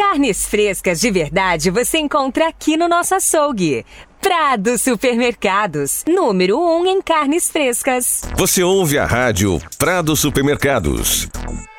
Carnes frescas de verdade você encontra aqui no nosso açougue. Prado Supermercados, número 1 em carnes frescas. Você ouve a rádio Prado Supermercados.